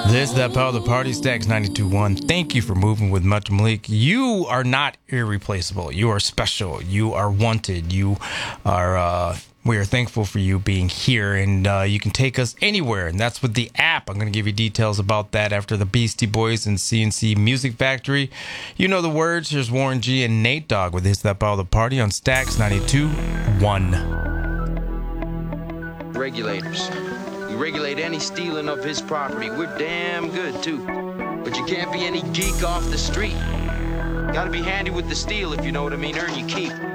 This, that power of the party, Stacks 92.1. Thank you for moving with Much Malik. You are not irreplaceable. You are special. You are wanted. You are, we are thankful for you being here, and you can take us anywhere, and that's with the app. I'm going to give you details about that after the Beastie Boys and CNC Music Factory. You know the words. Here's Warren G and Nate Dogg with This, That Power of the Party on Stacks 92.1. Regulators. We regulate any stealing of his property. We're damn good, too. But you can't be any geek off the street. Gotta be handy with the steel, if you know what I mean. Earn your keep.